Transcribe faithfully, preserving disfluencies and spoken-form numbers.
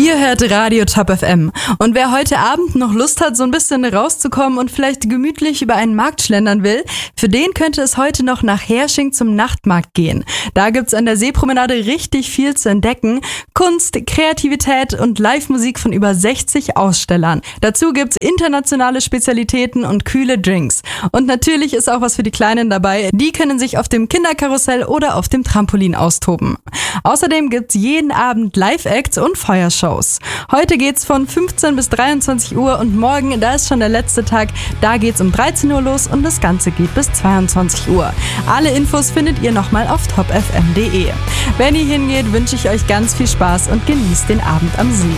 Ihr hört Radio Top F M. Und wer heute Abend noch Lust hat, so ein bisschen rauszukommen und vielleicht gemütlich über einen Markt schlendern will, für den könnte es heute noch nach Hersching zum Nachtmarkt gehen. Da gibt's an der Seepromenade richtig viel zu entdecken. Kunst, Kreativität und Live-Musik von über sechzig Ausstellern. Dazu gibt's internationale Spezialitäten und kühle Drinks. Und natürlich ist auch was für die Kleinen dabei. Die können sich auf dem Kinderkarussell oder auf dem Trampolin austoben. Außerdem gibt's jeden Abend Live-Acts und Feuershows. Heute geht's von fünfzehn bis dreiundzwanzig Uhr und morgen, da ist schon der letzte Tag, da geht's um dreizehn Uhr los und das Ganze geht bis zweiundzwanzig Uhr. Alle Infos findet ihr nochmal auf top f m punkt d e. Wenn ihr hingeht, wünsche ich euch ganz viel Spaß und genießt den Abend am See.